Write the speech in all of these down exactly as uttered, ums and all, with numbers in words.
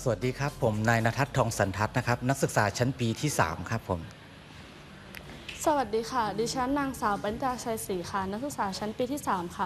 สวัสดีครับผมนายณทัศน์ทองสันทัศน์นะครับนักศึกษาชั้นปีที่สามครับผมสวัสดีค่ะดิฉันนางสาวปัญญาชัยศรีค่ะนักศึกษาชั้นปีที่สามค่ะ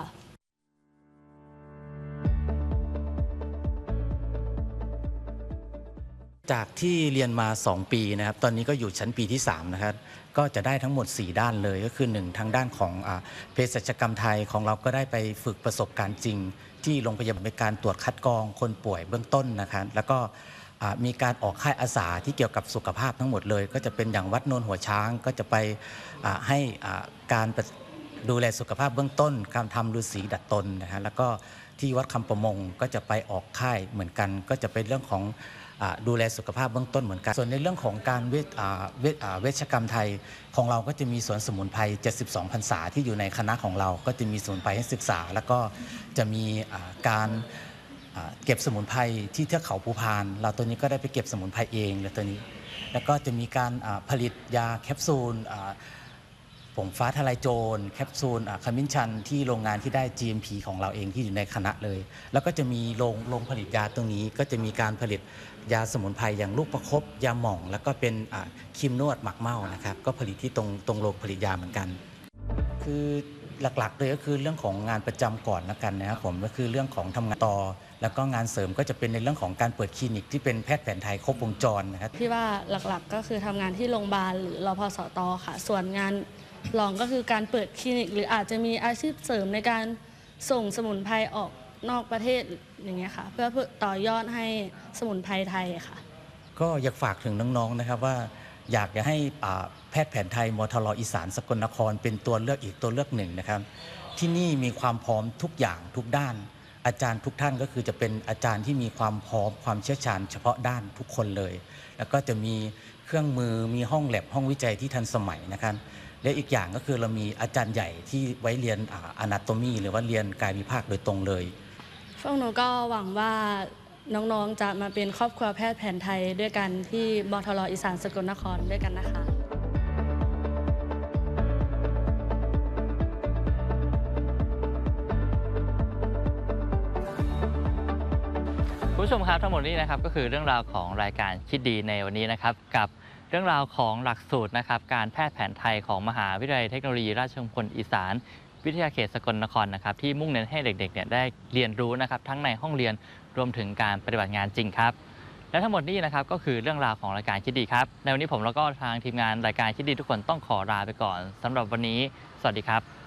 จากที่เรียนมาสองปีนะครับตอนนี้ก็อยู่ชั้นปีที่สามนะครับก็จะได้ทั้งหมดสี่ด้านเลยก็คือหนึ่งทางด้านของอ่าเภสัชกรรมไทยของเราก็ได้ไปฝึกประสบการณ์จริงที่โรงพยาบาลในการตรวจคัดกรองคนป่วยเบื้องต้นนะครับแล้วก็อ่ามีการออกค่ายอาสาที่เกี่ยวกับสุขภาพทั้งหมดเลยก็จะเป็นอย่างวัดโนนหัวช้างก็จะไปอ่าให้อ่าการดูแลสุขภาพเบื้องต้นการทำฤาษีดัดตนนะฮะแล้วก็ที่วัดคำประมงก็จะไปออกค่ายเหมือนกันก็จะเป็นเรื่องของดูแลสุขภาพเบื้องต้นเหมือนกันส่วนในเรื่องของการเวชเวชเวชกรรมไทยของเราก็จะมีสวนสมุนไพรเจ็ดสิบสองพรรษาที่อยู่ในคณะของเราก็จะมีสมุนไพรให้ศึกษาแล้วก็จะมีการเก็บสมุนไพรที่เทือกเขาภูพานเราตัวนี้ก็ได้ไปเก็บสมุนไพรเองเลยตัวนี้แล้วก็จะมีการผลิตยาแคปซูลผงฟ้าทลายโจรแคปซูลขมิ้นชันที่โรงงานที่ได้ จี เอ็ม พี ของเราเองที่อยู่ในคณะเลยแล้วก็จะมีโรงโรงผลิตยาตรงนี้ก็จะมีการผลิตยาสมุนไพรอย่างลูกประคบยาหม่องแล้วก็เป็นครีมนวดหมักเมานะครับก็ผลิตที่ตรงตรงโรงผลิตยาเหมือนกันคือหลักๆเลยก็คือเรื่องของงานประจำก่อนแล้วกันนะครับผมก็คือเรื่องของทำงานต่อแล้วก็งานเสริมก็จะเป็นในเรื่องของการเปิดคลินิกที่เป็นแพทย์แผนไทยครบวงจรนะครับที่ว่าหลักๆก็คือทำงานที่โรงพยาบาลหรือรพสตค่ะส่วนงานรองก็คือการเปิดคลินิกหรืออาจจะมีอาชีพเสริมในการส่งสมุนไพรออกนอกประเทศอย่างเงี้ยค่ะเพื่อต่อยอดให้สมุนไพรไทยค่ะก็อยากฝากถึงน้องๆนะครับว่าอยากจะให้แพทย์แผนไทยมทรอีสานสกลนครเป็นตัวเลือกอีกตัวเลือกหนึ่งนะครับที่นี่มีความพร้อมทุกอย่างทุกด้านอาจารย์ทุกท่านก็คือจะเป็นอาจารย์ที่มีความพร้อมความเชี่ยวชาญเฉพาะด้านทุกคนเลยแล้วก็จะมีเครื่องมือมีห้องแลบห้องวิจัยที่ทันสมัยนะครับและอีกอย่างก็คือเรามีอาจารย์ใหญ่ที่ไว้เรียนอนาโตมีหรือว่าเรียนกายวิภาคโดยตรงเลยพวกหนูก็หวังว่าน้องๆจะมาเป็นครอบครัวแพทย์แผนไทยด้วยกันที่มทรอีสานสกลนครด้วยกันนะคะคุณผู้ชมครับทั้งหมดนี้นะครับก็คือเรื่องราวของรายการคิดดีในวันนี้นะครับกับเรื่องราวของหลักสูตรนะครับการแพทย์แผนไทยของมหาวิทยาลัยเทคโนโลยีราชมงคลอีสานวิทยาเขตสกลนครนะครับที่มุ่งเน้นให้เด็กๆเนี่ยได้เรียนรู้นะครับทั้งในห้องเรียนรวมถึงการปฏิบัติงานจริงครับและทั้งหมดนี้นะครับก็คือเรื่องราวของรายการคิดดีครับในวันนี้ผมแล้วก็ทางทีมงานรายการคิดดีทุกคนต้องขอลาไปก่อนสำหรับวันนี้สวัสดีครับ